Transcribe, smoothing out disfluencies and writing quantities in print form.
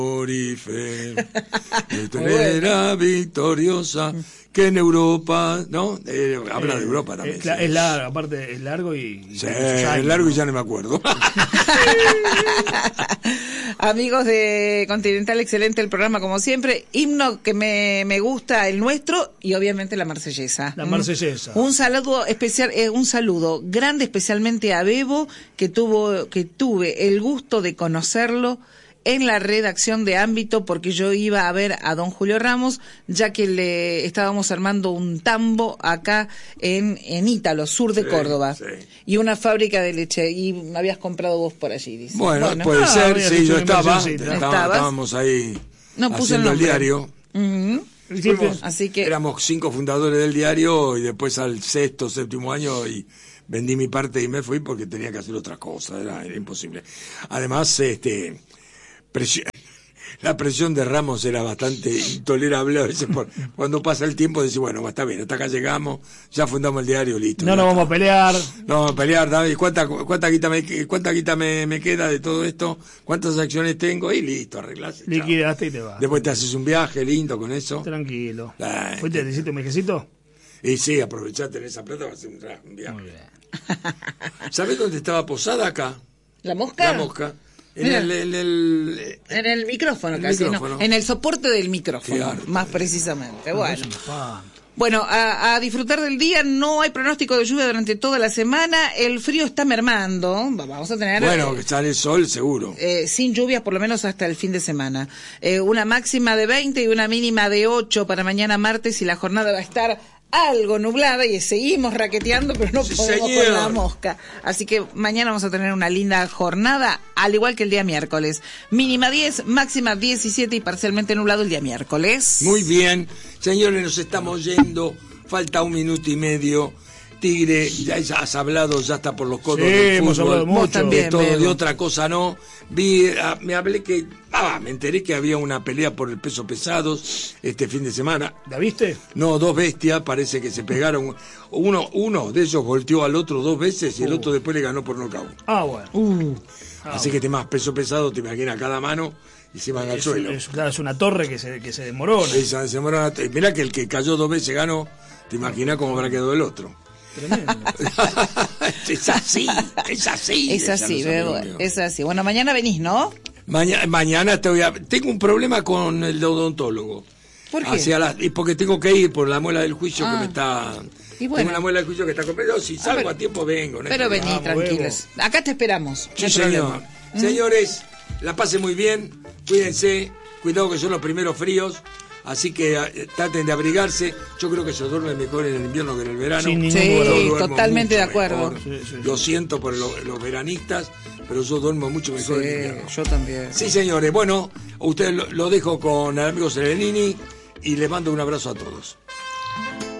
y fe, era victoriosa, que en Europa, ¿no? Habla de Europa también. Es largo, aparte es largo y... Sí, es largo y ya no me acuerdo. Amigos de Continental, excelente el programa como siempre. Himno que me gusta, el nuestro, y obviamente la marsellesa. La marsellesa. Un saludo especial, un saludo grande especialmente a Bebo, que tuve el gusto de conocerlo en la redacción de Ámbito, porque yo iba a ver a don Julio Ramos, ya que le estábamos armando un tambo acá en Ítalo, sur de Córdoba, y una fábrica de leche, y me habías comprado vos por allí, dice. Bueno, puede ser, sí, yo estábamos ahí haciendo el diario. Así que éramos 5 fundadores del diario, y después al 6º, 7º año, y vendí mi parte y me fui porque tenía que hacer otra cosa, era imposible. Además, la presión de Ramos era bastante intolerable a veces. Cuando pasa el tiempo decís, bueno, está bien, hasta acá llegamos, ya fundamos el diario, listo. No nos vamos a pelear. No vamos a pelear, David, ¿cuánta guita me queda de todo esto? ¿Cuántas acciones tengo? Y listo, arreglás. Liquidaste y te vas. Después te haces un viaje lindo con eso. Tranquilo. ¿Fuiste, te hiciste un viajecito? Y sí, aprovechate en esa plata, vas a hacer un viaje. Muy bien. ¿Sabés dónde estaba posada acá? ¿La mosca? La mosca. En el micrófono, casi, micrófono. No, en el soporte del micrófono, más precisamente. Bueno, a disfrutar del día. No hay pronóstico de lluvia durante toda la semana. El frío está mermando. Vamos a tener... Bueno, que sale el sol, seguro. Sin lluvias, por lo menos hasta el fin de semana. Una máxima de 20 y una mínima de 8 para mañana martes, y la jornada va a estar algo nublada y seguimos raqueteando, pero no podemos con la mosca. Así que mañana vamos a tener una linda jornada, al igual que el día miércoles. Mínima 10, máxima 17 y parcialmente nublado el día miércoles. Muy bien. Señores, nos estamos yendo. Falta 1 minuto y medio. Tigre, ya has hablado, ya está por los codos del hemos fútbol. Hablado mucho. También, de todo, de otra cosa no. Me enteré que había una pelea por el peso pesados este fin de semana. ¿La viste? No, 2 bestias, parece que se pegaron. Uno de ellos volteó al otro 2 veces y el otro después le ganó por nocaut. Bueno. Así que más peso pesado, te imaginas cada mano y se van al suelo. Es una torre que se demorona. Se demorona. Mirá que el que cayó 2 veces ganó, te imaginas cómo habrá quedado el otro. Tremendo. Es así, Bebo, es así. Bueno, mañana venís, ¿no? Mañana tengo un problema con el odontólogo. ¿Por qué? Porque tengo que ir por la muela del juicio que me está... Y bueno. Tengo una muela del juicio que está comprando. Si salgo a tiempo vengo. Pero vení, tranquilos. Acá te esperamos. Sí, señor. Señores, la pasen muy bien. Cuídense. Cuidado que son los primeros fríos. Así que traten de abrigarse. Yo creo que se duerme mejor en el invierno que en el verano. Sí, totalmente de acuerdo. Lo siento por los veranistas, pero yo duermo mucho mejor en el invierno. Yo también. Sí, señores. Bueno, ustedes lo dejo con el amigo Serenini y les mando un abrazo a todos.